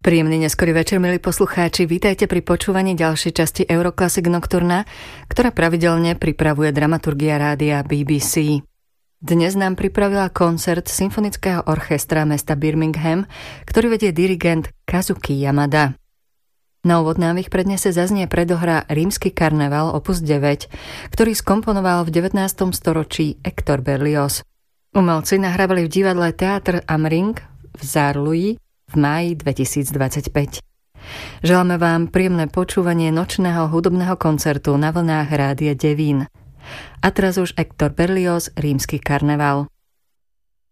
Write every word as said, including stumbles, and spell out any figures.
Príjemný neskorý večer, milí poslucháči. Vítajte pri počúvaní ďalšej časti Euroclassic Nocturna, ktorá pravidelne pripravuje dramaturgia rádia bé bé cé. Dnes nám pripravila koncert Symfonického orchestra mesta Birmingham, ktorý vedie dirigent Kazuki Yamada. Na úvod nám ich prednese zaznie predohra Rímsky karneval opus deväť, ktorý skomponoval v devätnástom storočí Hector Berlioz. Umelci nahrávali v divadle Theater am Ring v Saarlouis v máji dvetisícdvadsaťpäť. Želáme vám príjemné počúvanie nočného hudobného koncertu na vlnách Rádia Devín. A teraz už Hector Berlioz, Rímsky karneval.